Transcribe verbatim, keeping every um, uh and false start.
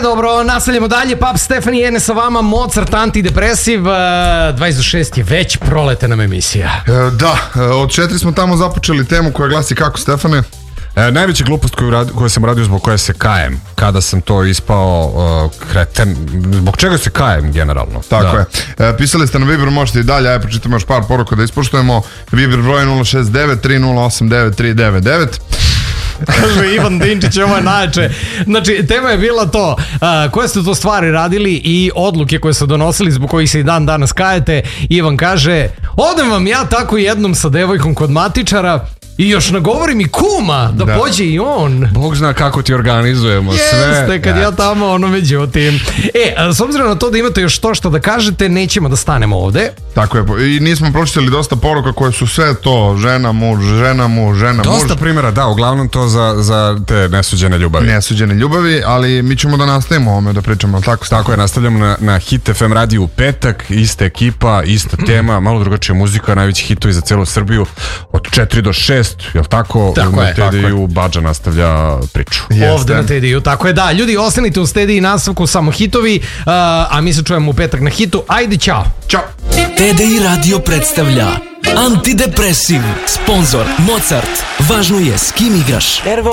dobro, nastavljamo dalje. Pap Stefani Jene sa vama, Mozart antidepresiv. dvadeset do šest je već prolete nam emisija. E, da, od četiri smo tamo započeli temu koja glasi kako, Stefane? E, najveća glupost koju, radi, koju sam radio zbog koje se kajem, kada sam to ispao uh, kreten, zbog čega se kajem generalno. Tako da. je. E, pisali ste na Viber, možete i dalje, ajde pročitamo još par poruka da ispoštujemo. Viber broj nula šest devet tri nula osam devet tri devet devet. Kaže Ivan Dinčić, ovo je najče. Znači, tema je bila to, uh, koje ste to stvari radili i odluke koje ste donosili zbog kojih se i dan danas kajete. Ivan kaže, odem vam ja tako jednom sa devojkom kod matičara i još nagovorim i kuma da, da pođe i on. Bog zna kako ti organizujemo sve. Jeste, kad ja, ja tamo, ono, međutim. E, s obzirom na to da imate još to što da kažete, nećemo da stanemo ovde. Tako je, i nismo pročitali dosta poruka koje su sve to, žena, muž, žena, muž, žena, muž. Dosta primjera, da, uglavnom to za, za te nesuđene ljubavi. Nesuđene ljubavi, ali mi ćemo da nastavimo ovome da pričamo, tako? Tako je, nastavljamo na, na Hit F M radiju u petak, ista ekipa, ista tema, malo drugačija muzika, najveći hitovi za celu Srbiju, od četiri do šest, jel tako? Tako je. Na T D U Badža nastavlja priču. Jeste. Ovde na T D U, tako je, da. Ljudi, ostanite u T D I nastavku, samo hitovi, uh, a mi se čujemo u petak na Hitu. Ajde, čao. Ćao. T D I radio predstavlja Antidepresiv. Sponzor Mozart. Važno je s kim igraš.